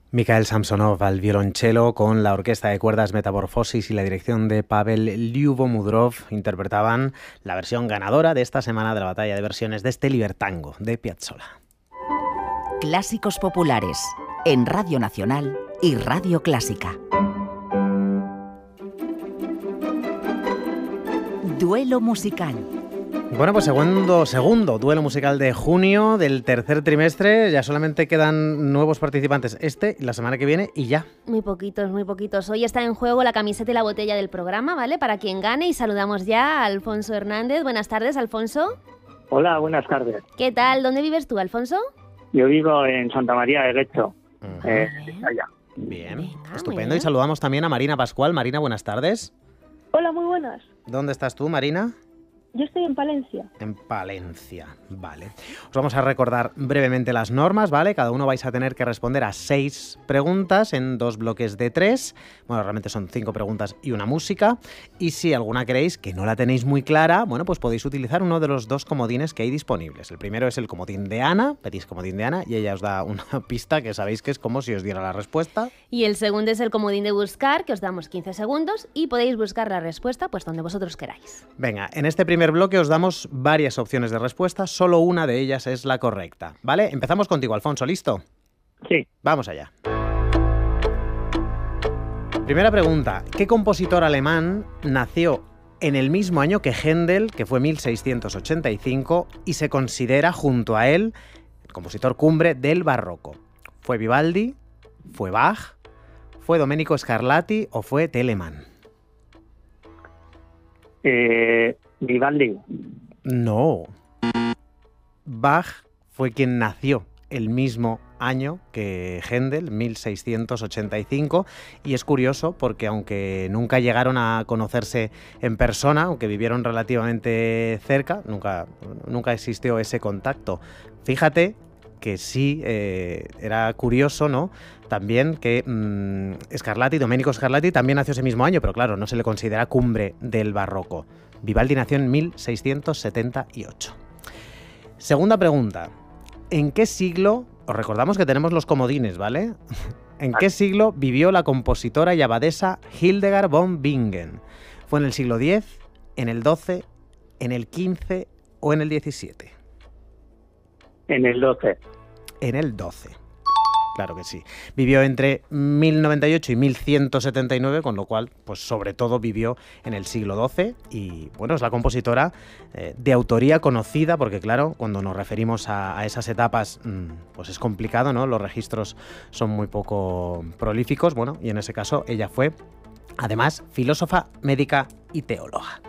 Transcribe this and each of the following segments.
Mikhail Samsonov al violonchelo con la orquesta de cuerdas Metamorfosis y la dirección de Pavel Lyubomudrov interpretaban la versión ganadora de esta semana de la batalla de versiones de este Libertango de Piazzolla. Clásicos populares en Radio Nacional y Radio Clásica. Duelo musical. Bueno, pues segundo duelo musical de junio del tercer trimestre. Ya solamente quedan nuevos participantes y la semana que viene y ya. Muy poquitos, muy poquitos. Hoy está en juego la camiseta y la botella del programa, ¿vale? Para quien gane, y saludamos ya a Alfonso Hernández. Buenas tardes, Alfonso. Hola, buenas tardes. ¿Qué tal? ¿Dónde vives tú, Alfonso? Yo vivo en Santa María de Guecho, allá. Bien, Venga, estupendo. muy bien. Y saludamos también a Marina Pascual. Marina, buenas tardes. Hola, muy buenas. ¿Dónde estás tú, Marina? Yo estoy en Palencia. En Palencia, vale. Os vamos a recordar brevemente las normas, ¿vale? Cada uno vais a tener que responder a 6 preguntas en 2 bloques de 3. Bueno, realmente son 5 preguntas y una música. Y si alguna creéis que no la tenéis muy clara, bueno, pues podéis utilizar uno de los 2 comodines que hay disponibles. El primero es el comodín de Ana, pedís comodín de Ana y ella os da una pista que sabéis que es como si os diera la respuesta. Y el segundo es el comodín de buscar, que os damos 15 segundos y podéis buscar la respuesta pues donde vosotros queráis. Venga, en este primer bloque os damos varias opciones de respuesta, solo una de ellas es la correcta, ¿vale? Empezamos contigo, Alfonso, ¿listo? Sí. Vamos allá. Primera pregunta, ¿qué compositor alemán nació en el mismo año que Händel, que fue 1685, y se considera junto a él el compositor cumbre del barroco? ¿Fue Vivaldi? ¿Fue Bach? ¿Fue Domenico Scarlatti o fue Telemann? Vivaldi. No. Bach fue quien nació el mismo año que Händel, 1685, y es curioso porque aunque nunca llegaron a conocerse en persona, aunque vivieron relativamente cerca, nunca existió ese contacto. Fíjate que sí era curioso, ¿no? También que Domenico Scarlatti también nació ese mismo año, pero claro, no se le considera cumbre del barroco. Vivaldi nació en 1678. Segunda pregunta. ¿En qué siglo, os recordamos que tenemos los comodines, ¿vale? ¿En qué siglo vivió la compositora y abadesa Hildegard von Bingen? ¿Fue en el siglo X, en el XII, en el XV o en el XVII? En el 12. En el 12. Claro que sí. Vivió entre 1098 y 1179, con lo cual, pues sobre todo vivió en el siglo XII y, bueno, es la compositora de autoría conocida, porque claro, cuando nos referimos a esas etapas, pues es complicado, ¿no? Los registros son muy poco prolíficos, bueno, y en ese caso ella fue, además, filósofa, médica y teóloga.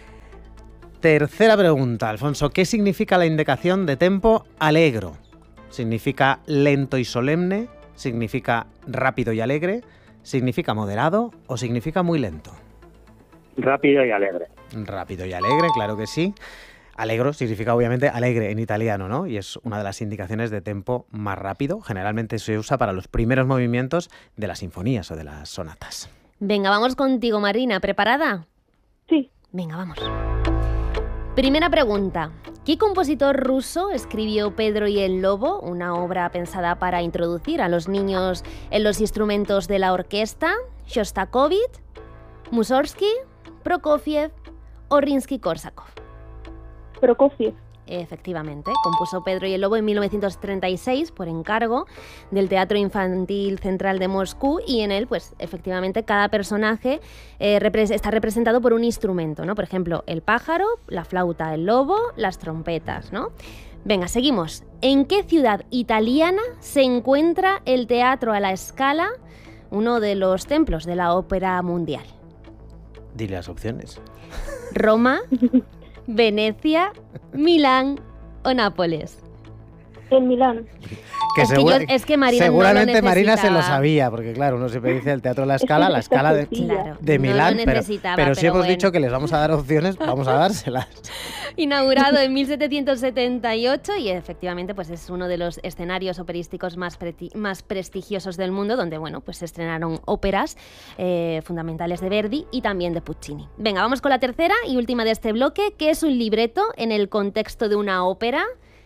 Tercera pregunta, Alfonso, ¿qué significa la indicación de tempo allegro? ¿Significa lento y solemne? ¿Significa rápido y alegre? ¿Significa moderado o significa muy lento? Rápido y alegre. Rápido y alegre, claro que sí. Allegro significa obviamente alegre en italiano, ¿no? Y es una de las indicaciones de tempo más rápido. Generalmente se usa para los primeros movimientos de las sinfonías o de las sonatas. Venga, vamos contigo, Marina. ¿Preparada? Sí. Venga, vamos. Primera pregunta. ¿Qué compositor ruso escribió Pedro y el Lobo, una obra pensada para introducir a los niños en los instrumentos de la orquesta? ¿Shostakovich, Mussorgsky, Prokofiev o Rimsky-Kórsakov? Prokofiev. Efectivamente, compuso Pedro y el Lobo en 1936 por encargo del Teatro Infantil Central de Moscú, y en él, pues efectivamente, cada personaje está representado por un instrumento, ¿no? Por ejemplo, el pájaro, la flauta, el lobo, las trompetas, ¿no? Venga, seguimos. ¿En qué ciudad italiana se encuentra el Teatro a la Scala, uno de los templos de la ópera mundial? Dile las opciones. Roma, Venecia, Milán o Nápoles. En Milán. Es que Marina seguramente no lo Marina se lo necesitaba. sabía, porque claro, uno siempre dice el Teatro de la Scala, la Scala de, Claro, de no Milán, lo pero necesitaba, si pero hemos bueno. dicho que les vamos a dar opciones, vamos a dárselas. Inaugurado en 1778 y efectivamente pues es uno de los escenarios operísticos más prestigiosos del mundo, donde bueno, pues se estrenaron óperas fundamentales de Verdi y también de Puccini. Venga, vamos con la tercera y última de este bloque, que es un libreto en el contexto de una ópera.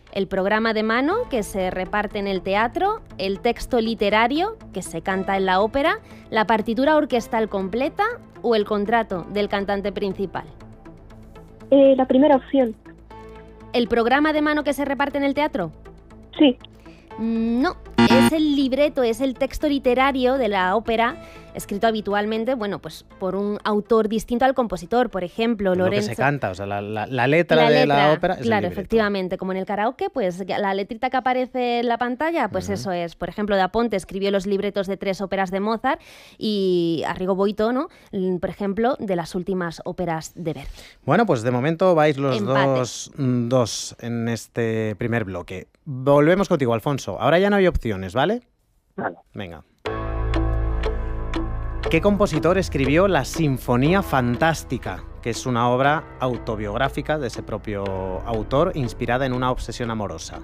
el programa de mano que se reparte en el teatro, el texto literario que se canta en la ópera, la partitura orquestal completa o el contrato del cantante principal. La primera opción. ¿El programa de mano que se reparte en el teatro? Sí. No, es el libreto, es el texto literario de la ópera, escrito habitualmente, bueno, pues por un autor distinto al compositor, por ejemplo, Lorenzo. Lo que se canta, o sea, la letra de la ópera es claro, el libreto. efectivamente, como en el karaoke, pues la letrita que aparece en la pantalla, pues eso es. Por ejemplo, Da Ponte escribió los libretos de 3 óperas de Mozart y Arrigo Boito, ¿no? Por ejemplo, de las últimas óperas de Verdi. Bueno, pues de momento vais los Empate. dos en este primer bloque. Volvemos contigo, Alfonso. Ahora ya no hay opciones, ¿vale? Vale. Venga. ¿Qué compositor escribió la Sinfonía Fantástica? Que es una obra autobiográfica de ese propio autor, inspirada en una obsesión amorosa.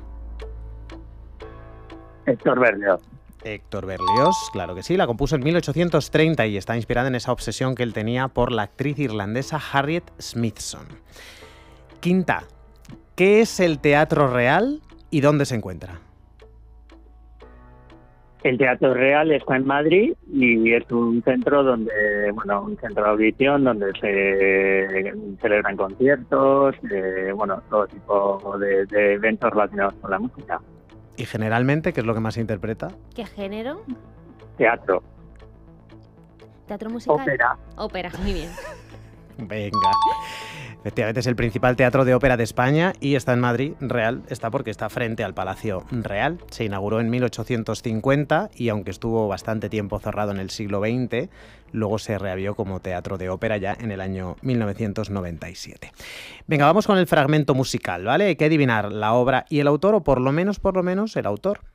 Héctor Berlioz. Héctor Berlioz, claro que sí, la compuso en 1830 y está inspirada en esa obsesión que él tenía por la actriz irlandesa Harriet Smithson. Quinta, ¿qué es el Teatro Real y dónde se encuentra? El Teatro Real está en Madrid y es un centro donde, bueno, un centro de audición donde se celebran conciertos, todo tipo de eventos relacionados con la música. Y generalmente, ¿qué es lo que más se interpreta? ¿Qué género? Teatro, ¿Teatro musical? ópera. Ópera, muy bien. Venga. Efectivamente es el principal teatro de ópera de España y está en Madrid. Real está porque está frente al Palacio Real. Se inauguró en 1850 y aunque estuvo bastante tiempo cerrado en el siglo XX, luego se reabrió como teatro de ópera ya en el año 1997. Venga, vamos con el fragmento musical, ¿vale? Hay que adivinar la obra y el autor, o por lo menos el autor.